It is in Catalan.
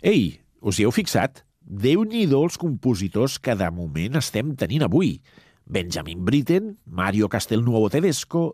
Ei, us hi heu fixat? Déu-n'hi-do els compositors que de moment estem tenint avui. Benjamin Britten, Mario Castelnuovo Tedesco,